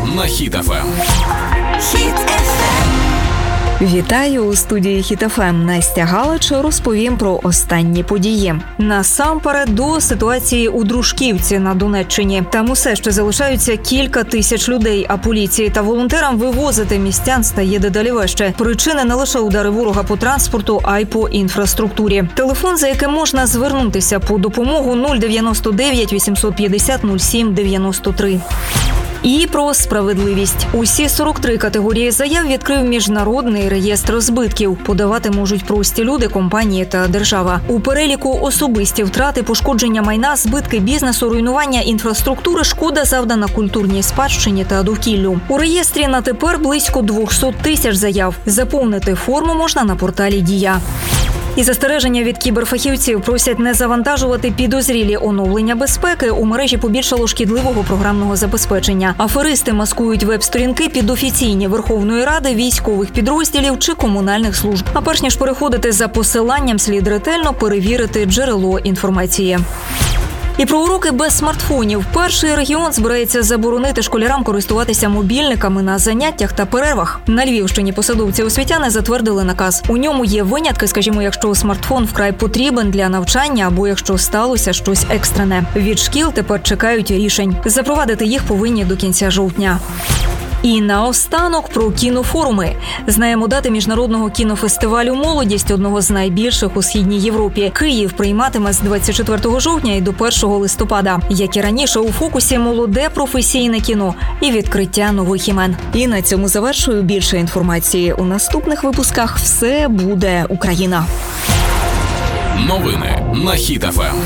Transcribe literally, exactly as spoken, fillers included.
на Хіт еф ем. Хіт еф ем. Вітаю у студії Хіт еф ем. Настя Галич розповім про останні події. Насамперед до ситуації у Дружківці на Донеччині. Там усе ще залишаються кілька тисяч людей, а поліції та волонтерам вивозити містян стає дедалі важче. Причини не лише удари ворога по транспорту, а й по інфраструктурі. Телефон, за яким можна звернутися по допомогу, нуль дев'яносто дев'ять вісімсот п'ятдесят нуль сім дев'яносто три. І про справедливість. Усі сорок три категорії заяв відкрив Міжнародний реєстр збитків. Подавати можуть прості люди, компанії та держава. У переліку особисті втрати, пошкодження майна, збитки бізнесу, руйнування інфраструктури, шкода завдана культурній спадщині та довкіллю. У реєстрі на тепер близько двісті тисяч заяв. Заповнити форму можна на порталі «Дія». І застереження від кіберфахівців просять не завантажувати підозрілі оновлення безпеки. У мережі побільшало шкідливого програмного забезпечення. Аферисти маскують веб-сторінки під офіційні Верховної Ради, військових підрозділів чи комунальних служб. А перш ніж переходити за посиланням, слід ретельно перевірити джерело інформації. І про уроки без смартфонів. Перший регіон збирається заборонити школярам користуватися мобільниками на заняттях та перервах. На Львівщині посадовці-освітяни затвердили наказ. У ньому є винятки, скажімо, якщо смартфон вкрай потрібен для навчання або якщо сталося щось екстрене. Від шкіл тепер чекають рішень. Запровадити їх повинні до кінця жовтня. І наостанок про кінофоруми. Знаємо дати міжнародного кінофестивалю «Молодість», одного з найбільших у Східній Європі. Київ прийматиме з двадцять четвертого жовтня і до першого листопада. Як і раніше, у фокусі молоде професійне кіно і відкриття нових імен. І на цьому завершую. Більше інформації у наступних випусках. Все буде Україна. Новини на Хіт еф ем.